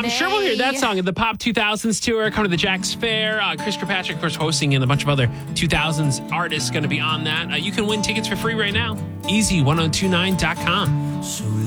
I'm sure we'll hear that song at the Pop 2000s tour, come to the Jack's Fair. Chris Kirkpatrick, of course, hosting, and a bunch of other 2000s artists going to be on that. You can win tickets for free right now. Easy1029.com.